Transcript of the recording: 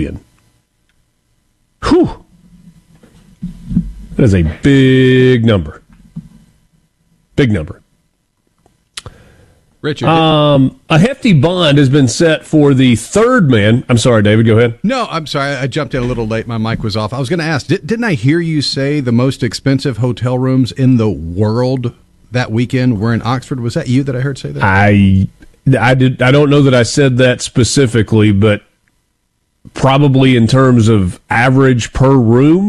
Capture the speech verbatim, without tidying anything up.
million. Whew. That is a big number. Big number. Richard. Um, a hefty bond has been set for the third man. I'm sorry, David, go ahead. No, I'm sorry. I jumped in a little late. My mic was off. I was going to ask, did, didn't I hear you say the most expensive hotel rooms in the world that weekend were in Oxford? Was that you that I heard say that? I, I, did, I don't know that I said that specifically, but probably in terms of average per room.